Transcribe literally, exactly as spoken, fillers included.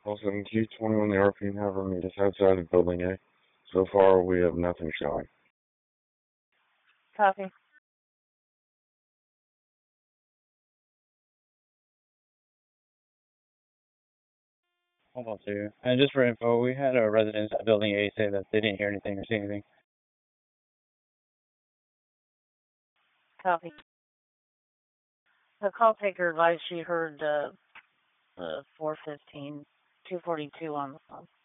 Also, in Q twenty-one, the R P and have meet us outside of Building A. So far, we have nothing showing. Copy. Hold on, too. And just for info, we had a resident at Building A say that they didn't hear anything or see anything. Copy. The call taker advised she heard uh, uh, four fifteen, two forty-two on the phone.